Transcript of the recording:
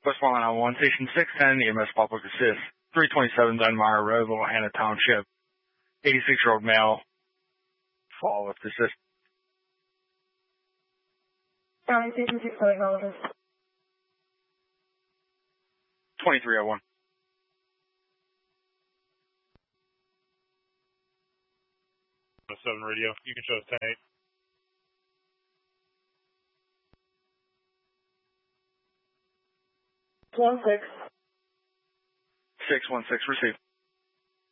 Westmoreland I-1, Station 610, EMS Public Assist, 327 Dunmire Road, Little Hannah Township, 86-year-old male, fall with assist. Station 610, acknowledges. 2301. 7 radio, you can show us 10-8. One 6. 616, receive.